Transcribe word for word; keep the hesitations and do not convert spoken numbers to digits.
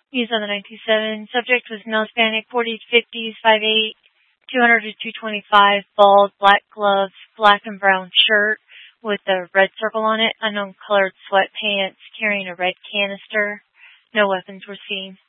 Used on the nine two seven. Subject was male Hispanic, forty to fifties, five eight, two hundred to two twenty-five, bald, black gloves, black and brown shirt with a red circle on it, unknown colored sweatpants, carrying a red canister. No weapons were seen.